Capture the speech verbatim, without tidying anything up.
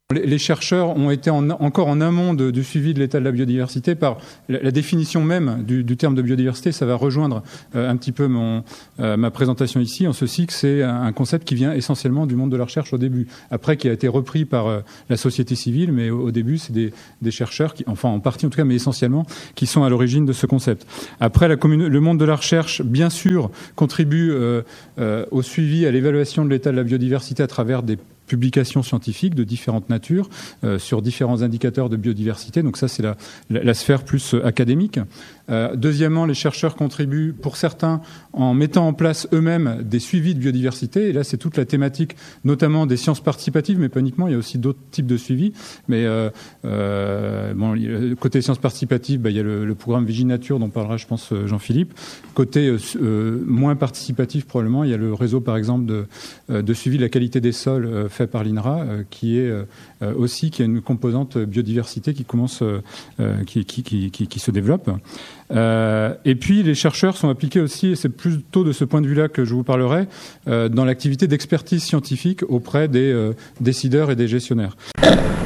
Les chercheurs ont été en, encore en amont de, du suivi de l'état de la biodiversité par la, la définition même du, du terme de biodiversité. Ça va rejoindre euh, un petit peu mon, euh, ma présentation ici, en ceci que c'est un concept qui vient essentiellement du monde de la recherche au début, après qui a été repris par euh, la société civile, mais au, au début c'est des, des chercheurs, qui, enfin en partie en tout cas, mais essentiellement, qui sont à l'origine de ce concept. Après, la commune, le monde de la recherche, bien sûr, contribue euh, euh, au suivi, à l'évaluation de l'état de la biodiversité à travers des publications scientifiques de différentes natures euh, sur différents indicateurs de biodiversité. Donc ça, c'est la, la, la sphère plus euh, académique. Euh, deuxièmement, les chercheurs contribuent, pour certains, en mettant en place eux-mêmes des suivis de biodiversité. Et là, c'est toute la thématique, notamment des sciences participatives, mais pas uniquement. Il y a aussi d'autres types de suivis. Mais euh, euh, bon, côté sciences participatives, bah, il y a le, le programme Viginature dont parlera, je pense, Jean-Philippe. Côté euh, moins participatif, probablement, il y a le réseau, par exemple, de, de suivi de la qualité des sols euh, fait par l'I N R A, euh, qui est euh, aussi qui a une composante biodiversité qui commence, euh, qui, qui, qui, qui, qui se développe. Euh, et puis les chercheurs sont impliqués aussi, et c'est plutôt de ce point de vue-là que je vous parlerai, euh, dans l'activité d'expertise scientifique auprès des euh, décideurs et des gestionnaires.